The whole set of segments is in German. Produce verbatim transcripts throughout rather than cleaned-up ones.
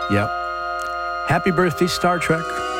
Yep. Happy birthday, Star Trek.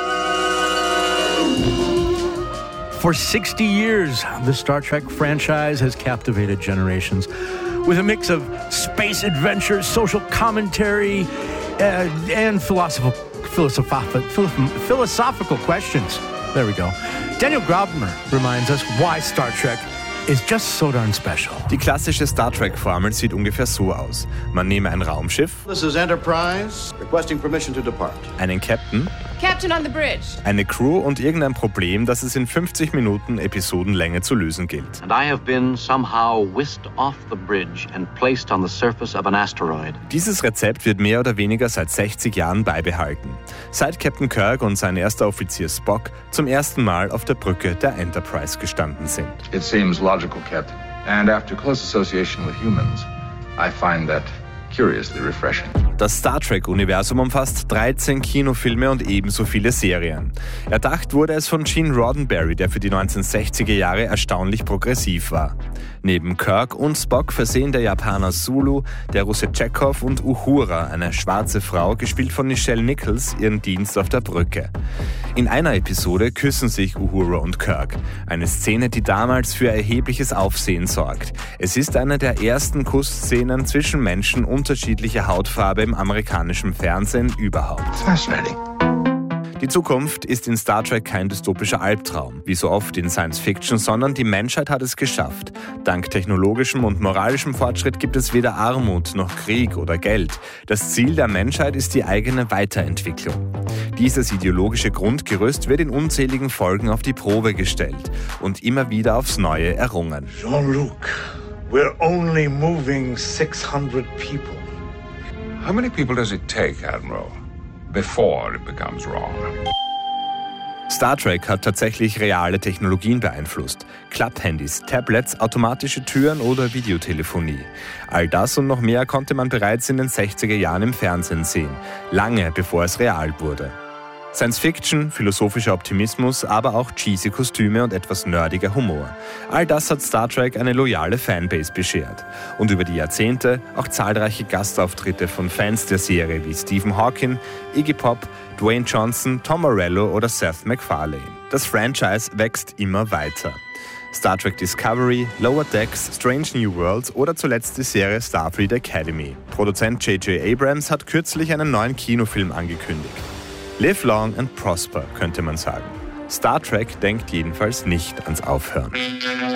For sixty years, the Star Trek franchise has captivated generations with a mix of space adventure, social commentary, uh, and philosophical, philosophical, philosophical questions. There we go. Daniel Grabner reminds us why Star Trek is just so darn special. Die klassische Star Trek-Formel sieht ungefähr so aus. Man nehme ein Raumschiff, This is Enterprise, requesting permission to depart. einen Captain, Captain on the bridge. eine Crew und irgendein Problem, das es in fünfzig Minuten Episodenlänge zu lösen gilt. And I have been somehow whisked off the bridge and placed on the surface of an asteroid. Dieses Rezept wird mehr oder weniger seit sechzig Jahren beibehalten. Seit Captain Kirk und sein erster Offizier Spock zum ersten Mal auf der Brücke der Enterprise gestanden sind. It seems logical, Captain. And after close association with humans, I find that curiously refreshing. Das Star Trek-Universum umfasst dreizehn Kinofilme und ebenso viele Serien. Erdacht wurde es von Gene Roddenberry, der für die neunzehnhundertsechziger Jahre erstaunlich progressiv war. Neben Kirk und Spock versehen der Japaner Sulu, der Russe Chekhov und Uhura, eine schwarze Frau, gespielt von Nichelle Nichols, ihren Dienst auf der Brücke. In einer Episode küssen sich Uhura und Kirk. Eine Szene, die damals für erhebliches Aufsehen sorgt. Es ist eine der ersten Kussszenen zwischen Menschen unterschiedlicher Hautfarbe im amerikanischen Fernsehen überhaupt. Fascinating. Die Zukunft ist in Star Trek kein dystopischer Albtraum, wie so oft in Science Fiction, sondern die Menschheit hat es geschafft. Dank technologischem und moralischem Fortschritt gibt es weder Armut noch Krieg oder Geld. Das Ziel der Menschheit ist die eigene Weiterentwicklung. Dieses ideologische Grundgerüst wird in unzähligen Folgen auf die Probe gestellt und immer wieder aufs Neue errungen. Jean-Luc, we're only moving six hundred people. How many people does it take, Admiral, before it becomes wrong? Star Trek hat tatsächlich reale Technologien beeinflusst. Klapphandys, Tablets, automatische Türen oder Videotelefonie. All das und noch mehr konnte man bereits in den sechziger Jahren im Fernsehen sehen, lange bevor es real wurde. Science Fiction, philosophischer Optimismus, aber auch cheesy Kostüme und etwas nerdiger Humor. All das hat Star Trek eine loyale Fanbase beschert. Und über die Jahrzehnte auch zahlreiche Gastauftritte von Fans der Serie wie Stephen Hawking, Iggy Pop, Dwayne Johnson, Tom Morello oder Seth MacFarlane. Das Franchise wächst immer weiter. Star Trek Discovery, Lower Decks, Strange New Worlds oder zuletzt die Serie Starfleet Academy. Produzent J J Abrams hat kürzlich einen neuen Kinofilm angekündigt. Live long and prosper, könnte man sagen. Star Trek denkt jedenfalls nicht ans Aufhören.